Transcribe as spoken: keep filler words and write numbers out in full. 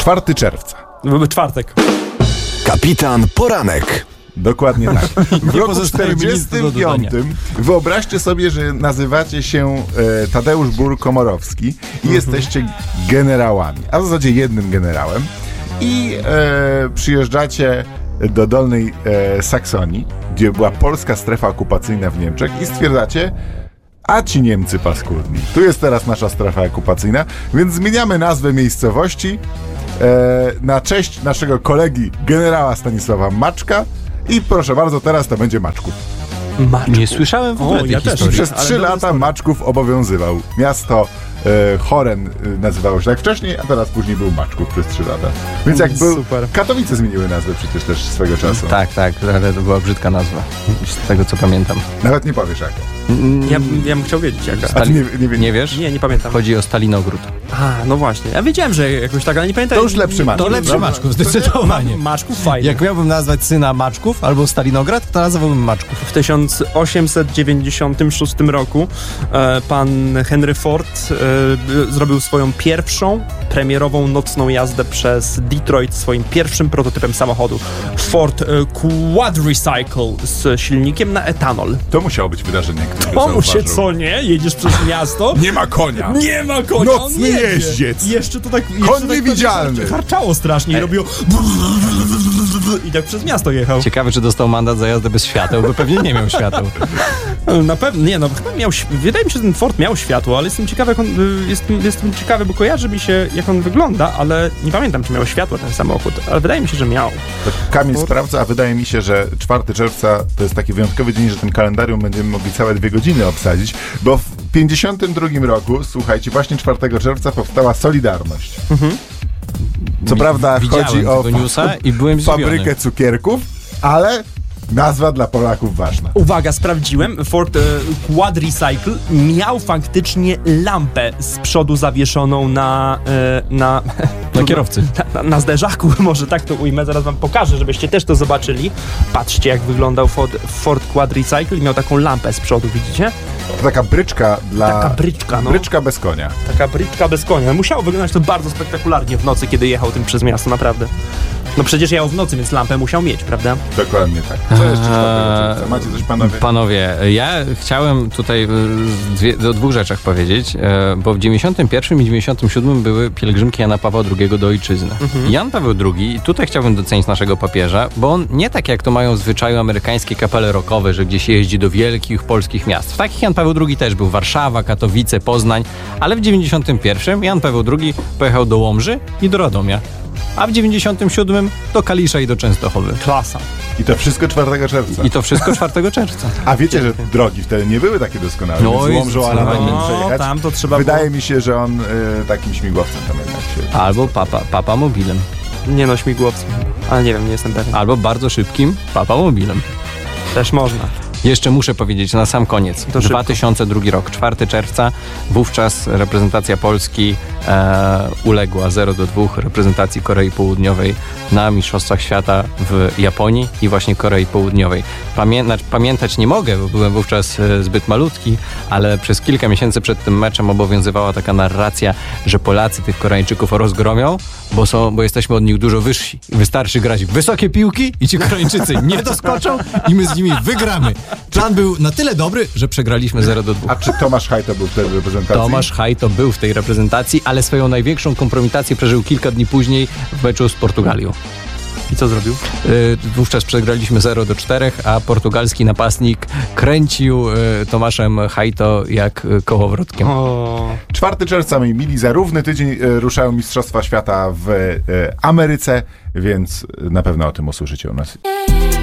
czwartego czerwca. Byłby czwartek. Kapitan Poranek. Dokładnie tak. W roku pozostaje mi nic do czterdziestym dodania. piątym wyobraźcie sobie, że nazywacie się e, Tadeusz Bur-Komorowski i Mhm. jesteście generałami, a w zasadzie jednym generałem i e, przyjeżdżacie do Dolnej e, Saksonii, gdzie była polska strefa okupacyjna w Niemczech i stwierdzacie, a ci Niemcy paskudni. Tu jest teraz nasza strefa okupacyjna, więc zmieniamy nazwę miejscowości e, na cześć naszego kolegi generała Stanisława Maczka i proszę bardzo, teraz to będzie Maczków. Maczku. Nie słyszałem w ogóle O, tej ja też. historii. Przez ale trzy dobra lata historia. Maczków obowiązywał. Miasto e, Choren e, nazywało się tak wcześniej, a teraz później był Maczków przez trzy lata. Więc jak był... Super. Katowice zmieniły nazwę przecież też swego czasu. Tak, tak, ale to była brzydka nazwa. Z tego co pamiętam. Nawet nie powiesz jaka. Ja, ja bym chciał wiedzieć jaka. A ty nie, nie, nie, Nie wiesz? Nie, nie pamiętam. Chodzi o Stalinogród. A, no właśnie. Ja wiedziałem, że jakoś tak, ale nie pamiętam. To już lepszy Maczków. To lepszy Dobra. Maczków, zdecydowanie. Maczków fajny. Jak miałbym nazwać syna Maczków albo Stalinograd, to nazwałbym Maczków. W tysiąc osiemset dziewięćdziesiątym szóstym roku e, pan Henry Ford e, zrobił swoją pierwszą premierową nocną jazdę przez Detroit swoim pierwszym prototypem samochodu. Ford e, Quadricycle z silnikiem na etanol. To musiało być wydarzenie, które Pomóż się, zauważył. co nie? Jedziesz przez miasto. Nie ma konia. Nie ma konia, on Nocny jedzie. jeździec. I jeszcze to tak... jeszcze Koń tak niewidzialny. Harczało strasznie i robiło... I tak przez miasto jechał. Ciekawe, czy dostał mandat za jazdę bez świateł, bo pewnie nie miał świateł. Na pewno, nie no, chyba miał, świ- wydaje mi się, że ten Ford miał światło, ale jestem ciekawy, jak on, y, jestem, jestem ciekawy, bo kojarzy mi się, jak on wygląda, ale nie pamiętam, czy miał światło ten samochód, ale wydaje mi się, że miał. To Kamil sprawdza, a wydaje mi się, że czwartego czerwca to jest taki wyjątkowy dzień, że ten kalendarium będziemy mogli całe dwie godziny obsadzić, bo w pięćdziesiątym drugim roku, słuchajcie, właśnie czwartego czerwca powstała Solidarność. Co prawda Widziałem chodzi o tego newsa i byłem zdziwiony. fabrykę cukierków, ale nazwa dla Polaków ważna. Uwaga, sprawdziłem, Ford e, Quadricycle miał faktycznie lampę z przodu zawieszoną na... E, na Na kierowcy. Na, na, na zderzaku, może tak to ujmę, zaraz wam pokażę, żebyście też to zobaczyli. Patrzcie, jak wyglądał Ford, Ford Quadricycle i miał taką lampę z przodu, widzicie? To taka bryczka dla... Taka bryczka, no. Bryczka bez konia. Taka bryczka bez konia. Musiało wyglądać to bardzo spektakularnie w nocy, kiedy jechał tym przez miasto, naprawdę. No przecież jechał w nocy, więc lampę musiał mieć, prawda? Dokładnie tak. Co jeszcze czwartego czerwca? Macie coś, panowie? Panowie, ja chciałem tutaj y, dwie, o dwóch rzeczach powiedzieć, e, bo w dziewięćdziesiątym pierwszym i dziewięćdziesiątym siódmym były pielgrzymki Jana Pawła drugiego do ojczyzny. Mhm. Jan Paweł drugi, tutaj chciałbym docenić naszego papieża, bo on nie tak jak to mają w zwyczaju amerykańskie kapele rockowe, że gdzieś jeździ do wielkich polskich miast. W takich Jan Paweł drugi też był. Warszawa, Katowice, Poznań, ale w dziewięćdziesiątym pierwszym Jan Paweł drugi pojechał do Łomży i do Radomia. A w dziewięćdziesiątym siódmym do Kalisza i do Częstochowy. Klasa. I to wszystko czwartego czerwca. I to wszystko czwartego czerwca. A wiecie, że drogi wtedy nie były takie doskonałe, No więc i Łomżą zdecydowanie. Alanem No, przejechać. tam to trzeba Wydaje mi się, że on y, takim śmigłowcem tam jednak się... Albo papa, papa mobilem. Nie no, śmigłowcem. Ale nie wiem, nie jestem pewien. Albo bardzo szybkim papa mobilem. Też można. Jeszcze muszę powiedzieć na sam koniec. To szybko. dwa tysiące drugi rok, czwartego czerwca. Wówczas reprezentacja Polski e, uległa zero do dwóch reprezentacji Korei Południowej na Mistrzostwach Świata w Japonii i właśnie Korei Południowej. Pamię- pamiętać nie mogę, bo byłem wówczas e, zbyt malutki, ale przez kilka miesięcy przed tym meczem obowiązywała taka narracja, że Polacy tych Koreańczyków rozgromią, bo, są, bo jesteśmy od nich dużo wyżsi. Wystarczy grać w wysokie piłki i ci Koreańczycy nie doskoczą i my z nimi wygramy. Plan był na tyle dobry, że przegraliśmy zero do dwóch. A czy Tomasz Hajto był wtedy w reprezentacji? Tomasz Hajto był w tej reprezentacji, ale swoją największą kompromitację przeżył kilka dni później w meczu z Portugalią. I co zrobił? Yy, wówczas przegraliśmy zero do czterech, a portugalski napastnik kręcił yy, Tomaszem Hajto jak yy, kołowrotkiem. O. czwartego czerwca, moi mili, za równy tydzień y, ruszają Mistrzostwa Świata w y, Ameryce, więc na pewno o tym usłyszycie u nas.